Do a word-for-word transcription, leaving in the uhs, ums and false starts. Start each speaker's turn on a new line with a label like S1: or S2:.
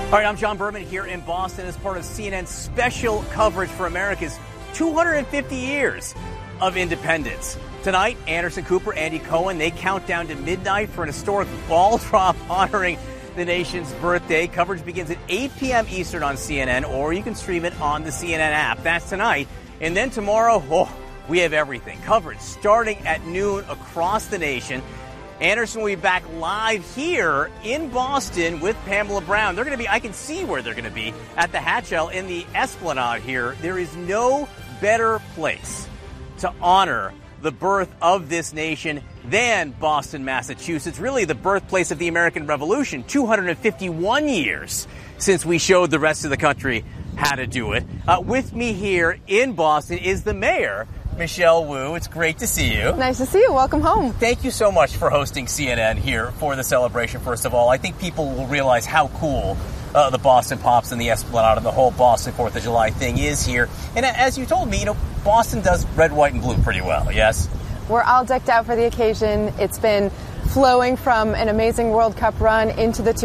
S1: All right, I'm John Berman here in Boston as part of C N N's special coverage for America's two hundred fifty years of independence. Tonight, Anderson Cooper, Andy Cohen, they count down to midnight for an historic ball drop honoring the nation's birthday. Coverage begins at eight p.m. Eastern on C N N, or you can stream it on the C N N app. That's tonight. And then tomorrow, oh, we have everything. Coverage starting at noon across the nation. Anderson will be back live here in Boston with Pamela Brown. They're going to be, I can see where they're going to be, at the Hatchell in the Esplanade here. There is no better place to honor the birth of this nation than Boston, Massachusetts. Really the birthplace of the American Revolution. two hundred fifty-one years since we showed the rest of the country how to do it. Uh, with me here in Boston is the mayor, Michelle Wu. It's great to see you.
S2: Nice to see you. Welcome home.
S1: Thank you so much for hosting C N N here for the celebration, first of all. I think people will realize how cool uh, the Boston Pops and the Esplanade and the whole Boston fourth of July thing is here. And as you told me, you know, Boston does red, white, and blue pretty well, yes?
S2: We're all decked out for the occasion. It's been flowing from an amazing World Cup run into the